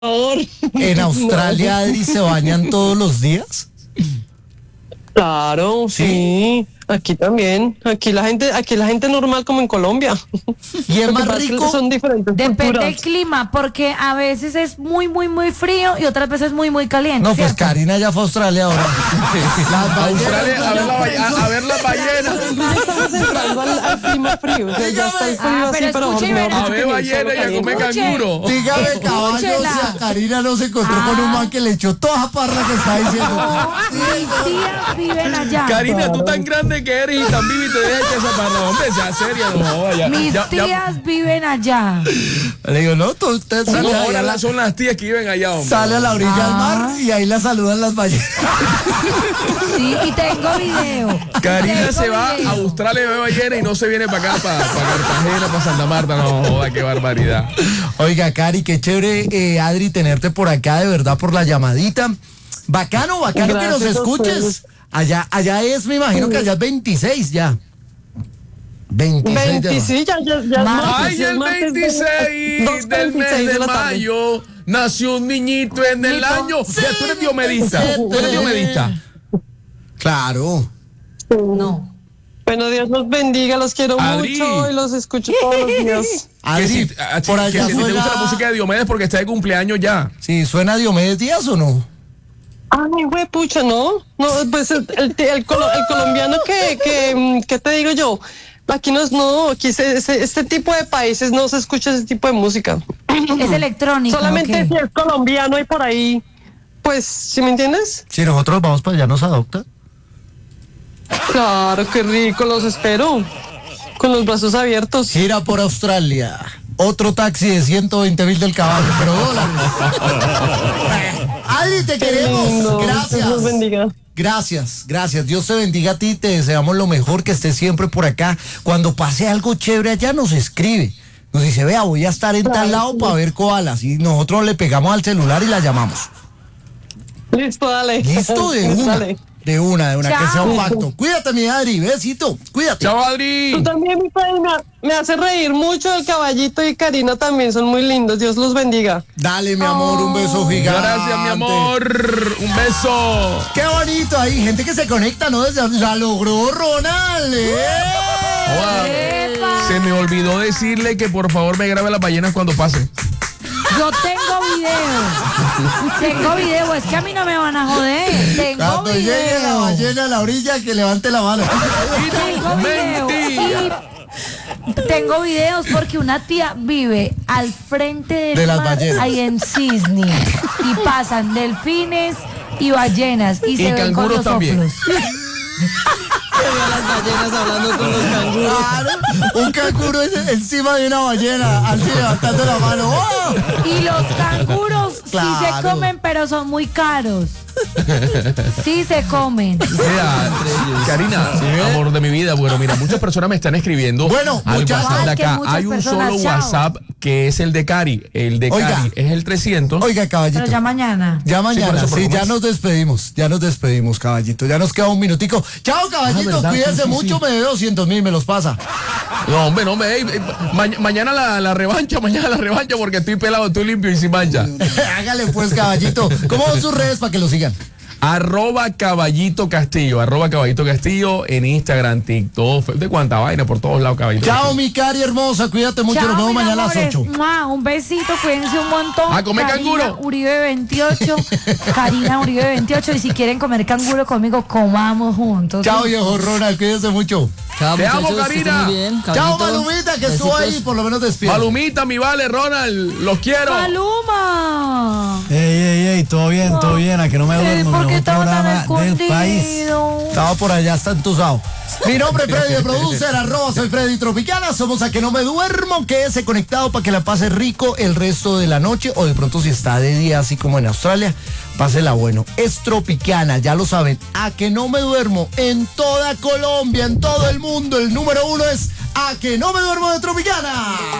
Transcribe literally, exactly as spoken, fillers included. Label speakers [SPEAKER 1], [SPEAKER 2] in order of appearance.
[SPEAKER 1] favor.
[SPEAKER 2] ¿En Australia, Adri, se bañan todos los días?
[SPEAKER 1] Claro, sí. Aquí también. Aquí la gente, aquí la gente normal como en Colombia.
[SPEAKER 2] ¿Y es
[SPEAKER 1] Lo que
[SPEAKER 2] más
[SPEAKER 1] pasa es que
[SPEAKER 2] rico?
[SPEAKER 1] son diferentes
[SPEAKER 3] Depende
[SPEAKER 1] culturas.
[SPEAKER 3] del clima, porque a veces es muy, muy, muy frío y otras veces muy, muy caliente.
[SPEAKER 2] No, pues
[SPEAKER 3] ¿cierto?
[SPEAKER 2] Karina ya fue a Australia ahora. Las
[SPEAKER 4] Australia, a ver, la, ba- a, a ver las ballenas.
[SPEAKER 1] Estamos entrando al, al clima frío. O sea, ya está el frío
[SPEAKER 3] Ah,
[SPEAKER 1] así,
[SPEAKER 3] pero
[SPEAKER 1] pero
[SPEAKER 3] escuche y
[SPEAKER 1] mejor
[SPEAKER 3] verá.
[SPEAKER 4] A
[SPEAKER 1] dicho
[SPEAKER 4] ver
[SPEAKER 1] que no,
[SPEAKER 4] ballena
[SPEAKER 1] solo
[SPEAKER 4] y a comer
[SPEAKER 1] caliente.
[SPEAKER 4] canguro.
[SPEAKER 2] Dígame, caballo,
[SPEAKER 3] Escúchela.
[SPEAKER 2] si a Karina no se encontró con un man que le echó toda esa parra que está diciendo.
[SPEAKER 3] Mis tías viven allá.
[SPEAKER 4] Karina, tú tan grande que eres y tan viva y te dejas echar esa parra. Hombre, sea seria, no joda, ya.
[SPEAKER 3] Mis
[SPEAKER 4] ya- ya-
[SPEAKER 3] tías viven allá.
[SPEAKER 2] Le digo, no, tú, usted
[SPEAKER 4] No,
[SPEAKER 2] sale, ahí
[SPEAKER 4] ahora
[SPEAKER 2] a la,
[SPEAKER 4] las- son las tías que viven allá, hombre.
[SPEAKER 2] sale a la orilla del mar y ahí la saludan las ballenas.
[SPEAKER 3] Sí, y tengo video.
[SPEAKER 4] Karina
[SPEAKER 3] Tengo
[SPEAKER 4] se va
[SPEAKER 3] video.
[SPEAKER 4] a Australia, ve ballena y no se viene para acá, para, para Cartagena, para Santa Marta. No joda, qué barbaridad.
[SPEAKER 2] Oiga, Cari, qué chévere, eh, Adri, tenerte por acá, de verdad, por la llamadita. Bacano, bacano que nos
[SPEAKER 1] Gracias a
[SPEAKER 2] escuches.
[SPEAKER 1] ustedes.
[SPEAKER 2] Allá, allá es, me imagino que allá es veintiséis ya. veintiséis de
[SPEAKER 1] veinte, sí, ya, ya, ya es
[SPEAKER 3] Martes,
[SPEAKER 1] martes,
[SPEAKER 4] Ay,
[SPEAKER 1] ya es
[SPEAKER 4] el
[SPEAKER 1] martes,
[SPEAKER 4] veintiséis
[SPEAKER 1] dos
[SPEAKER 4] del mes
[SPEAKER 1] veintiséis
[SPEAKER 4] de
[SPEAKER 1] la tarde.
[SPEAKER 4] mayo nació un niñito en el
[SPEAKER 3] Nico.
[SPEAKER 4] año. Ya, tú eres diomedista. Tú eres diomedista.
[SPEAKER 2] Claro.
[SPEAKER 3] No.
[SPEAKER 1] Bueno, Dios los bendiga, los quiero
[SPEAKER 4] Adri.
[SPEAKER 1] mucho y los escucho todos los días.
[SPEAKER 4] Que
[SPEAKER 2] Adri,
[SPEAKER 4] si, ah,
[SPEAKER 2] por
[SPEAKER 4] que
[SPEAKER 2] allá
[SPEAKER 4] si te gusta la
[SPEAKER 2] suena,
[SPEAKER 4] música de Diomedes porque está de cumpleaños ya.
[SPEAKER 2] sí, ¿suena Diomedes Díaz o no?
[SPEAKER 1] Ay, güey, pucha, ¿no? No, pues el, el, el colo- el colombiano que, que, mm, ¿qué te digo yo? Aquí no es, no, aquí se- se- este tipo de países no se escucha ese tipo de música.
[SPEAKER 3] Es electrónica.
[SPEAKER 1] Solamente
[SPEAKER 3] ok.
[SPEAKER 1] si es colombiano y por ahí, pues, ¿sí me entiendes?
[SPEAKER 2] Si nosotros vamos para allá, ¿nos adopta?
[SPEAKER 1] Claro, qué rico, los espero. Con los brazos abiertos.
[SPEAKER 2] Gira por Australia. Otro taxi de ciento veinte mil del caballo, pero dólares. Adri, te
[SPEAKER 1] Qué
[SPEAKER 2] queremos.
[SPEAKER 1] lindo. Dios los
[SPEAKER 2] Gracias.
[SPEAKER 1] bendiga.
[SPEAKER 2] Gracias, gracias. Dios te bendiga a ti, te deseamos lo mejor, que estés siempre por acá. Cuando pase algo chévere allá, nos escribe. Nos dice, vea, voy a estar en tal lado para ver koalas. Y nosotros le pegamos al celular y la llamamos.
[SPEAKER 1] Listo, dale.
[SPEAKER 2] Listo, de una.
[SPEAKER 1] Dale.
[SPEAKER 2] De una, de una, que sea un
[SPEAKER 3] Chao.
[SPEAKER 2] pacto. Cuídate, mi Adri, besito, cuídate.
[SPEAKER 4] Chao, Adri.
[SPEAKER 1] Tú también, mi padre, me, ha- me hace reír mucho. El caballito y Karina también son muy lindos. Dios los bendiga.
[SPEAKER 2] Dale, mi amor, un beso gigante.
[SPEAKER 4] Gracias, mi amor. Un beso.
[SPEAKER 2] Qué bonito, hay gente que se conecta, ¿no? Desde, la logró Ronald. ¿eh?
[SPEAKER 4] Joda,
[SPEAKER 3] Epa.
[SPEAKER 4] se me olvidó decirle que por favor me grabe las ballenas cuando pase.
[SPEAKER 3] Yo tengo video. Tengo video. Es que a mí no me van a joder. Tengo
[SPEAKER 2] Cuando llegue la
[SPEAKER 3] video.
[SPEAKER 2] ballena a la orilla, que levante la mano.
[SPEAKER 3] Tengo video.
[SPEAKER 4] Mentira.
[SPEAKER 3] Y tengo videos porque una tía vive al frente del
[SPEAKER 2] De las
[SPEAKER 3] mar,
[SPEAKER 2] ballenas.
[SPEAKER 3] ahí en Sydney, y pasan delfines y ballenas y,
[SPEAKER 4] Y
[SPEAKER 3] se ven con
[SPEAKER 4] canguros
[SPEAKER 3] los
[SPEAKER 4] también.
[SPEAKER 3] óculos.
[SPEAKER 5] Las ballenas hablando con los canguros.
[SPEAKER 2] Claro, un canguro en- encima de una ballena, así levantando la mano. ¡Oh!
[SPEAKER 3] Y los canguros sí se
[SPEAKER 2] Claro.
[SPEAKER 3] comen, pero son muy caros. Sí se comen.
[SPEAKER 4] Mira, Karina, amor de mi vida, bueno, mira, muchas personas me están escribiendo
[SPEAKER 2] Bueno,
[SPEAKER 4] al
[SPEAKER 2] muchas-
[SPEAKER 4] WhatsApp de
[SPEAKER 3] Ay, que
[SPEAKER 4] acá.
[SPEAKER 3] muchas
[SPEAKER 4] Hay un
[SPEAKER 3] personas,
[SPEAKER 4] solo
[SPEAKER 3] chao.
[SPEAKER 4] WhatsApp que es el de Cari. El de
[SPEAKER 2] Oiga.
[SPEAKER 4] Cari es el trescientos.
[SPEAKER 2] Oiga, caballito.
[SPEAKER 3] Pero ya mañana.
[SPEAKER 2] Ya
[SPEAKER 4] Sí,
[SPEAKER 2] mañana,
[SPEAKER 4] por eso,
[SPEAKER 2] sí,
[SPEAKER 4] por
[SPEAKER 2] ya
[SPEAKER 4] más.
[SPEAKER 2] nos despedimos, ya nos despedimos, caballito. Ya nos queda un minutico. Chao, caballito,
[SPEAKER 4] Ah, ¿verdad?
[SPEAKER 2] cuídense
[SPEAKER 4] Sí, sí,
[SPEAKER 2] mucho,
[SPEAKER 4] sí.
[SPEAKER 2] me debe doscientos mil, me los pasa.
[SPEAKER 4] No, hombre, no, hombre, ey, ey, ma- mañana la, la revancha, mañana la revancha porque estoy pelado, estoy limpio y sin mancha.
[SPEAKER 2] Hágale pues, caballito. ¿Cómo van sus redes para que lo sigan?
[SPEAKER 4] Arroba Caballito Castillo, arroba Caballito Castillo en Instagram, TikTok, de cuánta vaina por todos lados, Caballito.
[SPEAKER 2] Chao, mi Cari hermosa, cuídate mucho,
[SPEAKER 3] Chao,
[SPEAKER 2] nos vemos
[SPEAKER 3] mis
[SPEAKER 2] mañana a las
[SPEAKER 3] amores.
[SPEAKER 2] ocho.
[SPEAKER 3] Mua, un besito, cuídense un montón.
[SPEAKER 4] A comer
[SPEAKER 3] Karina
[SPEAKER 4] canguro.
[SPEAKER 3] Uribe veintiocho, Karina Uribe veintiocho. Y si quieren comer canguro conmigo, comamos juntos.
[SPEAKER 2] Chao, viejo Ronald, cuídense mucho.
[SPEAKER 5] Chao,
[SPEAKER 4] Te amo,
[SPEAKER 5] muchachos, que estén
[SPEAKER 4] Karina.
[SPEAKER 5] muy bien.
[SPEAKER 2] Chao,
[SPEAKER 5] Caballito,
[SPEAKER 2] Malumita, que estuvo
[SPEAKER 5] besitos.
[SPEAKER 2] ahí, por lo menos despierta.
[SPEAKER 4] Palumita, mi vale, Ronald, los quiero.
[SPEAKER 3] Maluma.
[SPEAKER 6] Ey, ey, ey, todo bien, todo bien, a que no me
[SPEAKER 3] Eh,
[SPEAKER 6] duermo,
[SPEAKER 3] ¿por
[SPEAKER 6] el
[SPEAKER 3] qué
[SPEAKER 6] mejor
[SPEAKER 3] estaba tan
[SPEAKER 6] programa del país.
[SPEAKER 3] escondido?
[SPEAKER 2] Estaba por allá, está entusado. Mi nombre es Freddy, el producer, arroba soy Freddy Tropicana. Somos A Que No Me Duermo. Quédese conectado para que la pase rico el resto de la noche. O de pronto si está de día, así como en Australia, pásela bueno. Es Tropicana, ya lo saben. A Que No Me Duermo en toda Colombia, en todo el mundo. El número uno es A Que No Me Duermo de Tropicana.